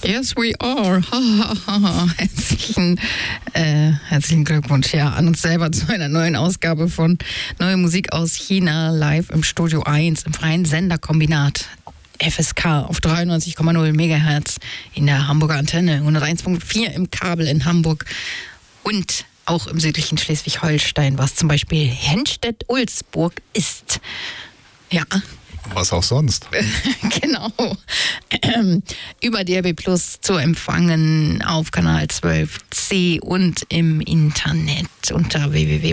Yes, we are. Herzlichen Glückwunsch an uns selber zu einer neuen Ausgabe von Neue Musik aus China, live im Studio 1 im freien Senderkombinat FSK auf 93,0 MHz in der Hamburger Antenne, 101,4 im Kabel in Hamburg und auch im südlichen Schleswig-Holstein, was zum Beispiel Henstedt-Ulzburg ist. Ja. Was auch sonst. Genau. Über DRB Plus zu empfangen auf Kanal 12C und im Internet unter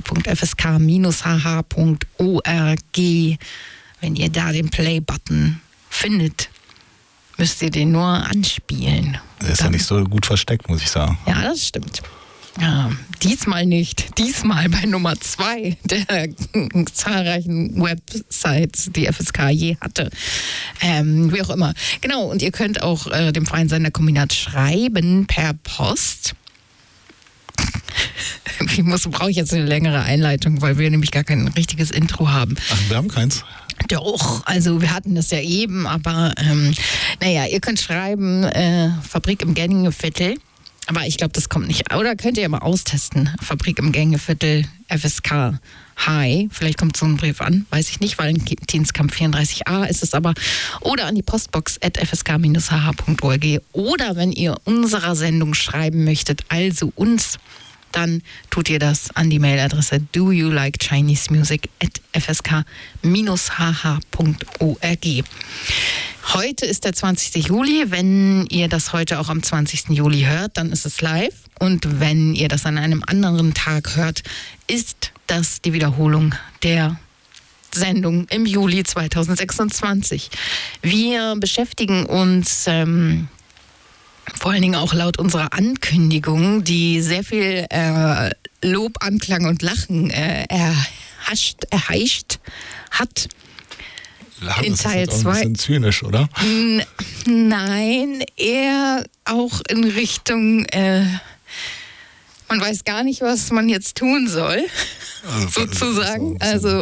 www.fsk-hh.org. Wenn ihr da den Play-Button findet, müsst ihr den nur anspielen. Der ist ja nicht so gut versteckt, muss ich sagen. Ja, das stimmt. Ja, diesmal nicht. Diesmal bei Nummer 2 der zahlreichen Websites, die FSK je hatte. Wie auch immer. Genau, und ihr könnt auch dem freien Senderkombinat schreiben per Post. Brauche ich jetzt eine längere Einleitung, weil wir nämlich gar kein richtiges Intro haben. Ach, wir haben keins? Doch, also wir hatten das ja eben, aber ihr könnt schreiben, Fabrik im Gängeviertel. Aber ich glaube, das kommt nicht. Oder könnt ihr ja mal austesten. Fabrik im Gängeviertel, FSK High. Vielleicht kommt so ein Brief an, weiß ich nicht. Valentinskampf 34a ist es aber. Oder an die Postbox @fsk-hh.org. Oder wenn ihr unserer Sendung schreiben möchtet, also uns, dann tut ihr das an die Mailadresse doyoulikechinesemusic@fsk-hh.org. Heute ist der 20. Juli. Wenn ihr das heute auch am 20. Juli hört, dann ist es live. Und wenn ihr das an einem anderen Tag hört, ist das die Wiederholung der Sendung im Juli 2026. Wir beschäftigen uns vor allen Dingen auch laut unserer Ankündigung, die sehr viel Lob, Anklang und Lachen erheischt hat. Lachen, in Teil 2. Ein bisschen zynisch, oder? Nein, eher auch in Richtung, man weiß gar nicht, was man jetzt tun soll, sozusagen.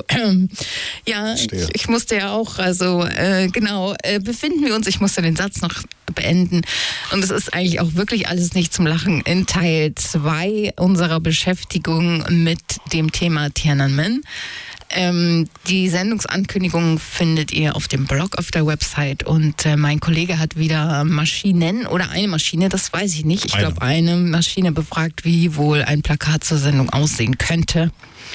Ich musste ja auch, befinden wir uns, ich musste den Satz noch beenden. Und es ist eigentlich auch wirklich alles nicht zum Lachen. In Teil 2 unserer Beschäftigung mit dem Thema Tiananmen. Die Sendungsankündigung findet ihr auf dem Blog auf der Website und mein Kollege hat wieder Maschinen oder eine Maschine, das weiß ich nicht. Ich glaube, eine Maschine befragt, wie wohl ein Plakat zur Sendung aussehen könnte.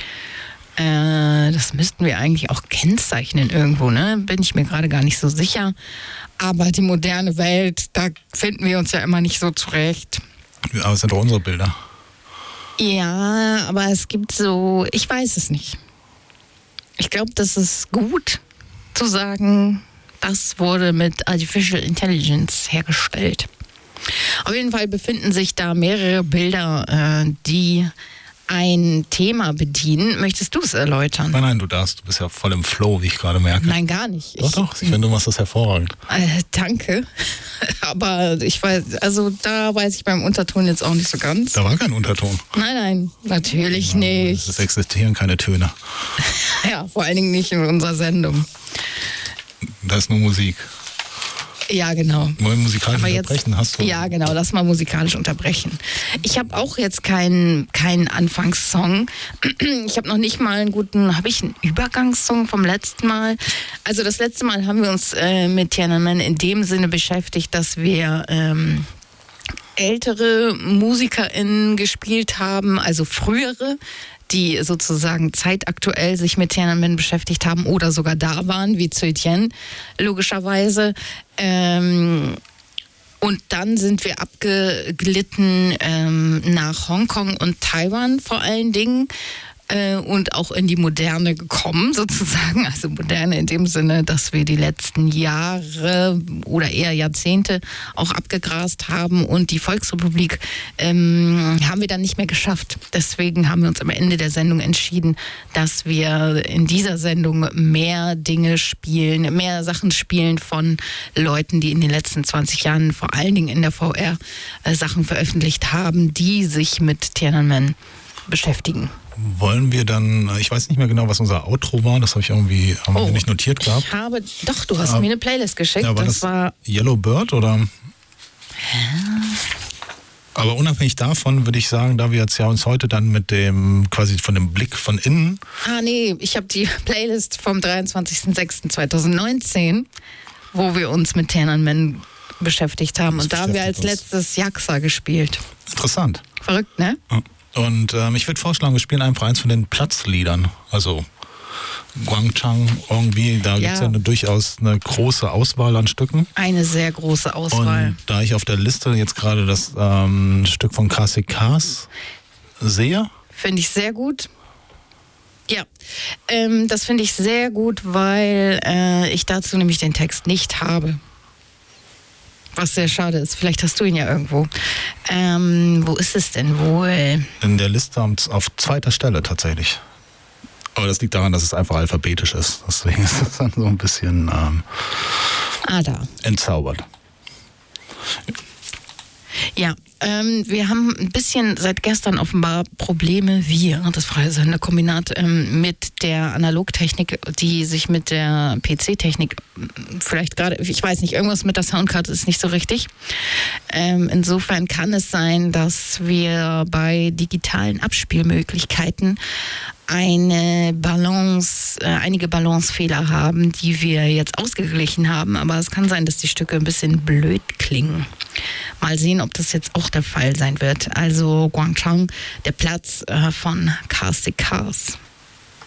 Das müssten wir eigentlich auch kennzeichnen irgendwo, ne? Bin ich mir gerade gar nicht so sicher. Aber die moderne Welt, da finden wir uns ja immer nicht so zurecht. Aber es sind doch unsere Bilder. Ja, aber es gibt so, ich weiß es nicht. Ich glaube, das ist gut zu sagen, das wurde mit Artificial Intelligence hergestellt. Auf jeden Fall befinden sich da mehrere Bilder, die ein Thema bedienen. Möchtest du es erläutern? Nein, du darfst. Du bist ja voll im Flow, wie ich gerade merke. Nein, gar nicht. Doch, ich finde, du machst das hervorragend. Danke. Aber ich weiß, also da weiß ich beim Unterton jetzt auch nicht so ganz. Da war kein Unterton. Nein, natürlich nicht. Es existieren keine Töne. Ja, vor allen Dingen nicht in unserer Sendung. Da ist nur Musik. Ja, genau. Wollen wir musikalisch unterbrechen? Hast du? Ja, genau, lass mal musikalisch unterbrechen. Ich habe auch jetzt keinen Anfangssong. Ich habe noch nicht mal habe ich einen Übergangssong vom letzten Mal? Also das letzte Mal haben wir uns mit Tiananmen in dem Sinne beschäftigt, dass wir ältere MusikerInnen gespielt haben, also frühere, die sozusagen zeitaktuell sich mit Tiananmen beschäftigt haben oder sogar da waren, wie Zui Tien, logischerweise. Und dann sind wir abgeglitten nach Hongkong und Taiwan vor allen Dingen. Und auch in die Moderne gekommen, sozusagen. Also Moderne in dem Sinne, dass wir die letzten Jahre oder eher Jahrzehnte auch abgegrast haben. Und die Volksrepublik haben wir dann nicht mehr geschafft. Deswegen haben wir uns am Ende der Sendung entschieden, dass wir in dieser Sendung mehr Dinge spielen, mehr Sachen spielen von Leuten, die in den letzten 20 Jahren vor allen Dingen in der VR Sachen veröffentlicht haben, die sich mit Tiananmen beschäftigen. Wollen wir dann, ich weiß nicht mehr genau, was unser Outro war, das habe ich irgendwie nicht notiert gehabt. Du hast mir eine Playlist geschickt. Ja, das war Yellow Bird oder? Aber unabhängig davon würde ich sagen, da wir jetzt ja uns heute dann mit dem, quasi von dem Blick von innen. Nee, ich habe die Playlist vom 23.06.2019, wo wir uns mit Tiananmen beschäftigt haben. Und da haben wir als letztes Yaksa gespielt. Interessant. Verrückt, ne? Und ich würde vorschlagen, wir spielen einfach eins von den Platzliedern. Also Guangchang irgendwie, da gibt es ja durchaus eine große Auswahl an Stücken. Eine sehr große Auswahl. Und da ich auf der Liste jetzt gerade das Stück von KCKs sehe. Finde ich sehr gut. Ja, das finde ich sehr gut, weil ich dazu nämlich den Text nicht habe. Was sehr schade ist. Vielleicht hast du ihn ja irgendwo. Wo ist es denn wohl? In der Liste auf 2. Stelle tatsächlich. Aber das liegt daran, dass es einfach alphabetisch ist. Deswegen ist es dann so ein bisschen da. entzaubert. Ja, wir haben ein bisschen seit gestern offenbar Probleme, das freie Senderkombinat, mit der Analogtechnik, die sich mit der PC-Technik vielleicht gerade, ich weiß nicht, irgendwas mit der Soundkarte ist nicht so richtig. Insofern kann es sein, dass wir bei digitalen Abspielmöglichkeiten einige Balancefehler haben, die wir jetzt ausgeglichen haben, aber es kann sein, dass die Stücke ein bisschen blöd klingen. Mal sehen, ob das jetzt auch der Fall sein wird. Also Guangchang, der Platz von KCKs.